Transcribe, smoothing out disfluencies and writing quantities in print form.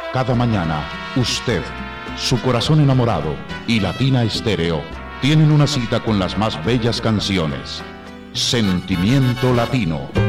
Cada mañana, usted, su corazón enamorado y Latina Estéreo tienen una cita con las más bellas canciones. Sentimiento Latino.